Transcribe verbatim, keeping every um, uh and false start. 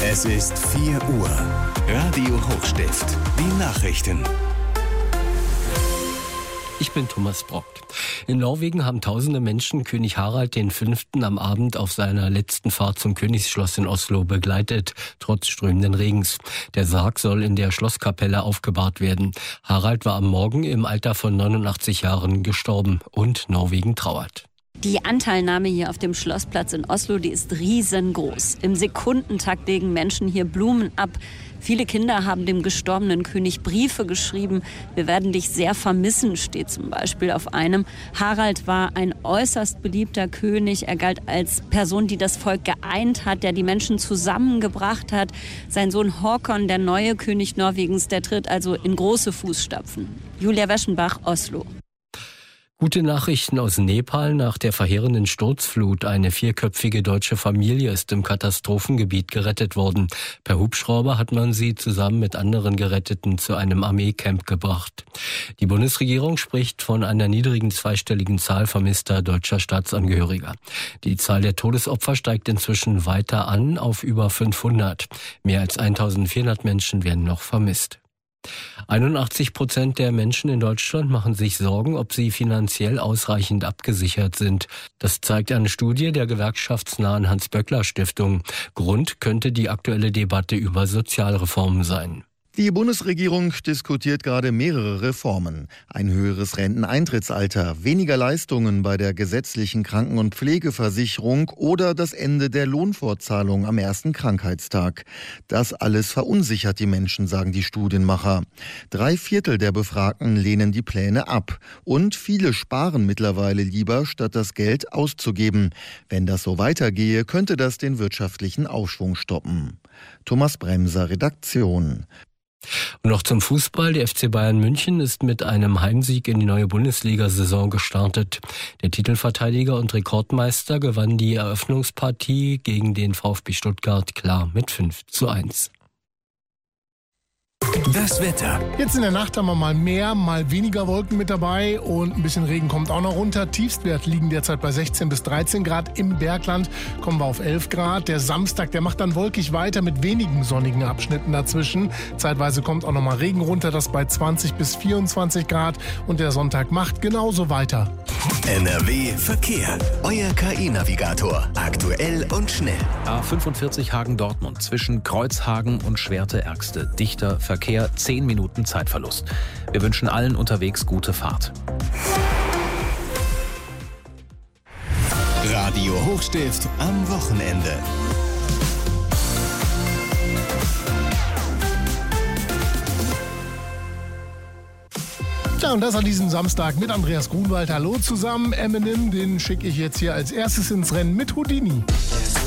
Es ist vier Uhr. Radio Hochstift. Die Nachrichten. Ich bin Thomas Brock. In Norwegen haben tausende Menschen König Harald den Fünften am Abend auf seiner letzten Fahrt zum Königsschloss in Oslo begleitet, trotz strömenden Regens. Der Sarg soll in der Schlosskapelle aufgebahrt werden. Harald war am Morgen im Alter von neunundachtzig Jahren gestorben und Norwegen trauert. Die Anteilnahme hier auf dem Schlossplatz in Oslo, die ist riesengroß. Im Sekundentakt legen Menschen hier Blumen ab. Viele Kinder haben dem gestorbenen König Briefe geschrieben. Wir werden dich sehr vermissen, steht zum Beispiel auf einem. Harald war ein äußerst beliebter König. Er galt als Person, die das Volk geeint hat, der die Menschen zusammengebracht hat. Sein Sohn Håkon, der neue König Norwegens, der tritt also in große Fußstapfen. Julia Weschenbach, Oslo. Gute Nachrichten aus Nepal nach der verheerenden Sturzflut. Eine vierköpfige deutsche Familie ist im Katastrophengebiet gerettet worden. Per Hubschrauber hat man sie zusammen mit anderen Geretteten zu einem Armeecamp gebracht. Die Bundesregierung spricht von einer niedrigen zweistelligen Zahl vermisster deutscher Staatsangehöriger. Die Zahl der Todesopfer steigt inzwischen weiter an auf über fünfhundert. Mehr als eintausendvierhundert Menschen werden noch vermisst. einundachtzig Prozent der Menschen in Deutschland machen sich Sorgen, ob sie finanziell ausreichend abgesichert sind. Das zeigt eine Studie der gewerkschaftsnahen Hans-Böckler-Stiftung. Grund könnte die aktuelle Debatte über Sozialreformen sein. Die Bundesregierung diskutiert gerade mehrere Reformen. Ein höheres Renteneintrittsalter, weniger Leistungen bei der gesetzlichen Kranken- und Pflegeversicherung oder das Ende der Lohnfortzahlung am ersten Krankheitstag. Das alles verunsichert die Menschen, sagen die Studienmacher. Drei Viertel der Befragten lehnen die Pläne ab. Und viele sparen mittlerweile lieber, statt das Geld auszugeben. Wenn das so weitergehe, könnte das den wirtschaftlichen Aufschwung stoppen. Thomas Bremser, Redaktion. Und noch zum Fußball. Der F C Bayern München ist mit einem Heimsieg in die neue Bundesliga-Saison gestartet. Der Titelverteidiger und Rekordmeister gewann die Eröffnungspartie gegen den VfB Stuttgart klar mit fünf zu eins. Das Wetter. Jetzt in der Nacht haben wir mal mehr, mal weniger Wolken mit dabei und ein bisschen Regen kommt auch noch runter. Tiefstwert liegen derzeit bei sechzehn bis dreizehn Grad. Im Bergland kommen wir auf elf Grad. Der Samstag, der macht dann wolkig weiter mit wenigen sonnigen Abschnitten dazwischen. Zeitweise kommt auch noch mal Regen runter, das bei zwanzig bis vierundzwanzig Grad. Und der Sonntag macht genauso weiter. N R W Verkehr. Euer K I-Navigator. Aktuell und schnell. A fünfundvierzig Hagen-Dortmund zwischen Kreuzhagen und Schwerte-Ergste. Dichter Verkehr, zehn Minuten Zeitverlust. Wir wünschen allen unterwegs gute Fahrt. Radio Hochstift am Wochenende. Ja, und das an diesem Samstag mit Andreas Grunwald. Hallo zusammen. Eminem, den schicke ich jetzt hier als erstes ins Rennen mit Houdini.